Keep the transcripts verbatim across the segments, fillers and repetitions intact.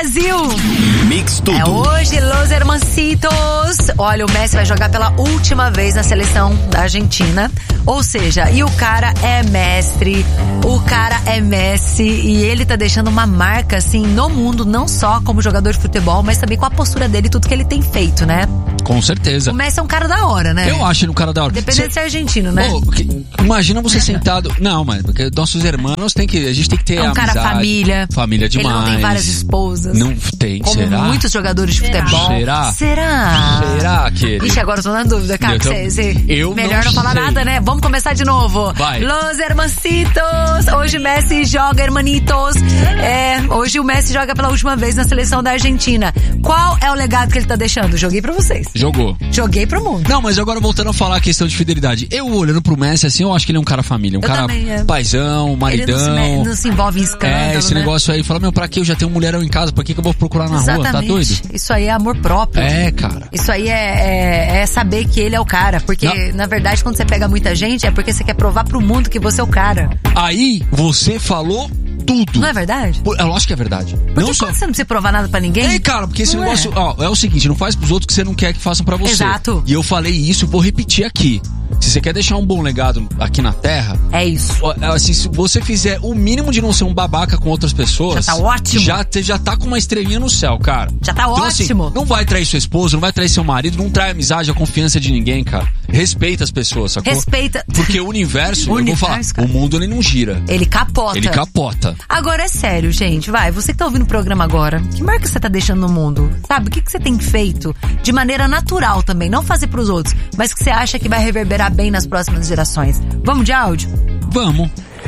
Brasil. Mix tudo. É hoje, Los Hermancitos. Olha, o Messi vai jogar pela última vez na seleção da Argentina. Ou seja, e o cara é mestre, o cara é Messi e ele tá deixando uma marca, assim, no mundo, não só como jogador de futebol, mas também com a postura dele e tudo que ele tem feito, né? Com certeza. O Messi é um cara da hora, né? Eu acho ele um cara da hora. Dependendo de ser argentino, né? Oh, que, imagina você sentado... Não, mas porque nossos irmãos tem que... A gente tem que ter é um amizade. cara família. Família demais. Ele não tem várias esposas. Não tem, como será? muitos jogadores de futebol. Será? Será? Será que ele... Ixi, agora eu tô na dúvida, cara. Eu, tô... cê, cê... eu Melhor não, não falar sei. nada, né? Vamos começar de novo. Vai. Los Hermancitos. Hoje Messi joga, hermanitos. É, hoje o Messi joga pela última vez na seleção da Argentina. Qual é o legado que ele tá deixando? Joguei pra vocês. Jogou. Joguei pro mundo. Não, mas agora voltando a falar a questão de fidelidade. Eu olhando pro Messi assim, eu acho que ele é um cara família. Um eu cara também, é. paizão, maridão. Ele não se, não se envolve em escândalo, É, esse né? negócio aí. Fala, meu, pra que eu já tenho um mulherão em casa? Pra que, que eu vou procurar na Exatamente. rua? Tá doido? Isso aí é amor próprio. É, cara. Isso aí é, é, é saber que ele é o cara. Porque, não. na verdade, quando você pega muita gente, é porque você quer provar pro mundo que você é o cara. Aí, você falou tudo. Não é verdade? Por, eu acho que é verdade. Porque não só... você não precisa provar nada pra ninguém? É, cara, porque esse não negócio... É. Ó, é o seguinte, não faz pros outros que você não quer que façam pra você. Exato. E eu falei isso, vou repetir aqui. Se você quer deixar um bom legado aqui na Terra... É isso. Assim, se você fizer o mínimo de não ser um babaca com outras pessoas... Já tá ótimo. Já, já tá com uma estrelinha no céu, cara. Já tá então, ótimo. Assim, não vai trair sua esposa, não vai trair seu marido, não trai a amizade, a confiança de ninguém, cara. Respeita as pessoas, sacou? Respeita. Porque o universo, o eu universo, vou falar, cara. o mundo ele não gira. Ele capota. Ele capota. Agora é sério, gente, vai, você que tá ouvindo o programa agora, que marca você tá deixando no mundo? Sabe, o que, que você tem feito de maneira natural também, não fazer pros outros, mas que você acha que vai reverberar bem nas próximas gerações? Vamos de áudio? Vamos.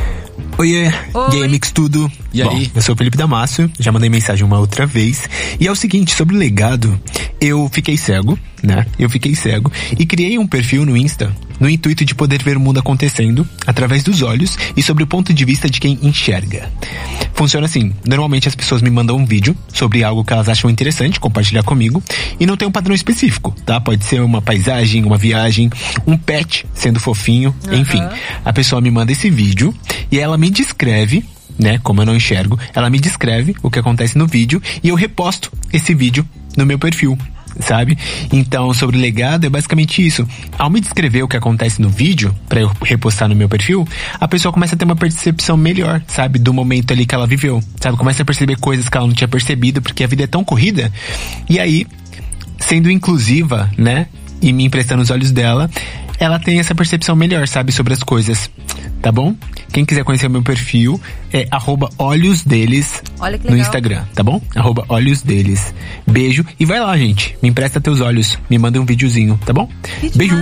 Oiê, Oi. Game Mix tudo. E Bom, aí? eu sou o Felipe Damasio, já mandei mensagem uma outra vez. E é o seguinte, sobre o legado, eu fiquei cego, né? Eu fiquei cego e criei um perfil no Insta no intuito de poder ver o mundo acontecendo através dos olhos e sobre o ponto de vista de quem enxerga. Funciona assim, normalmente as pessoas me mandam um vídeo sobre algo que elas acham interessante compartilhar comigo e não tem um padrão específico, tá? Pode ser uma paisagem, uma viagem, um pet sendo fofinho, uhum. Enfim. A pessoa me manda esse vídeo e ela me descreve, né, como eu não enxergo, ela me descreve o que acontece no vídeo e eu reposto esse vídeo no meu perfil, sabe? Então, sobre legado é basicamente isso. Ao me descrever o que acontece no vídeo, pra eu repostar no meu perfil, a pessoa começa a ter uma percepção melhor, sabe? Do momento ali que ela viveu, sabe? Começa a perceber coisas que ela não tinha percebido, porque a vida é tão corrida. E aí, sendo inclusiva, né? E me emprestando os olhos dela, ela tem essa percepção melhor, sabe? Sobre as coisas, tá bom? Quem quiser conhecer o meu perfil é arroba olhos deles no Instagram, tá bom? Arroba olhos deles. Beijo e vai lá, gente. Me empresta teus olhos. Me manda um videozinho, tá bom? Que Beijo.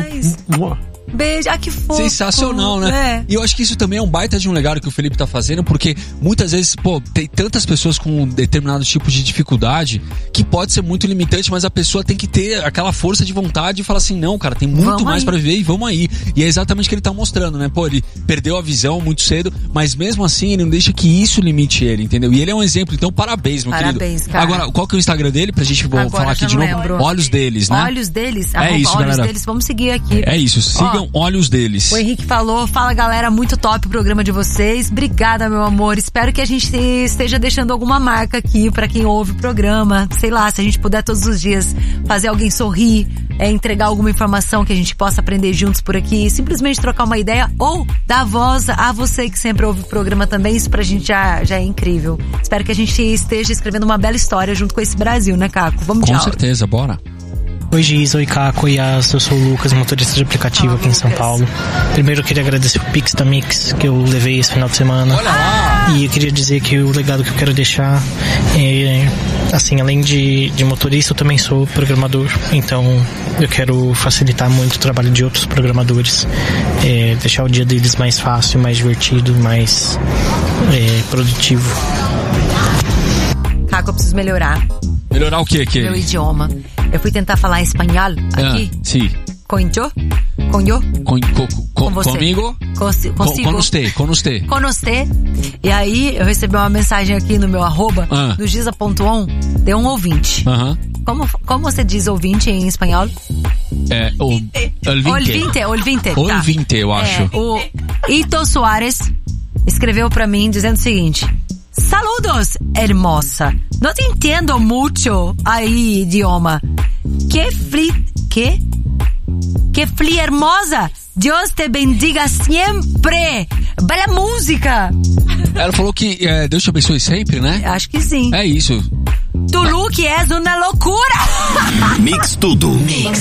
Beijo, ah, que fofo. Sensacional, né? É. E eu acho que isso também é um baita de um legado que o Felipe tá fazendo, porque muitas vezes, pô, tem tantas pessoas com determinados tipos de dificuldade que pode ser muito limitante, mas a pessoa tem que ter aquela força de vontade e falar assim, não, cara, tem muito vamos mais aí. pra viver e vamos aí. E é exatamente o que ele tá mostrando, né? Pô, ele perdeu a visão muito cedo, mas mesmo assim ele não deixa que isso limite ele, entendeu? E ele é um exemplo, então parabéns, meu parabéns, querido. cara. Agora, qual que é o Instagram dele? Pra gente Agora, falar aqui de novo. Lembro. Olhos deles, né? Olhos deles, É arroba isso, olhos galera. deles, vamos seguir aqui. É isso, sigam Ó, Olhos deles. O Henrique falou, fala galera, muito top o programa de vocês, obrigada meu amor, espero que a gente esteja deixando alguma marca aqui pra quem ouve o programa, sei lá, se a gente puder todos os dias fazer alguém sorrir, é, entregar alguma informação que a gente possa aprender juntos por aqui, simplesmente trocar uma ideia ou dar voz a você que sempre ouve o programa também, isso pra gente já, já é incrível. Espero que a gente esteja escrevendo uma bela história junto com esse Brasil, né, Caco? Vamos de Com áudio. certeza, bora. Oi Giz, oi Caco, oi Yas, eu sou o Lucas, motorista de aplicativo ah, aqui em São Lucas. Paulo. Primeiro eu queria agradecer o Pix da Mix que eu levei esse final de semana. Olha lá! E eu queria dizer que o legado que eu quero deixar é, assim, além de, de motorista, eu também sou programador, então eu quero facilitar muito o trabalho de outros programadores, é, deixar o dia deles mais fácil, mais divertido, mais é, produtivo. Caco, eu preciso melhorar Melhorar o quê? Que? meu idioma. Eu fui tentar falar espanhol aqui. Ah, sim. Concho? Conho? Com, co, co, Com você. Comigo? Consi- Com, consigo. com você, com você. Com você. E aí, eu recebi uma mensagem aqui no meu arroba, Ah. do giza ponto on, de um ouvinte. Aham. Como, como você diz ouvinte em espanhol? É, o... Olvinte. Olvinte, olvinte. Tá. Olvinte, eu acho. É, o Ito Soares escreveu pra mim dizendo o seguinte: Saludos, hermosa. No te entiendo mucho aí, idioma. Que fli... Que? Que fli hermosa. Deus te bendiga sempre. Bela música. Ela falou que é, Deus te abençoe sempre, né? Acho que sim. É isso. Tu look és uma loucura. Mix tudo. Mix.